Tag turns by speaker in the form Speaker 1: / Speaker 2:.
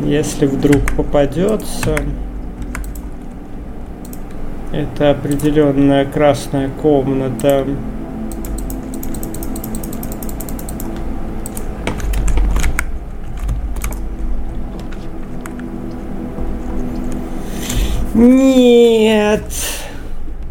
Speaker 1: Если вдруг попадется, это определенная красная комната. Нет.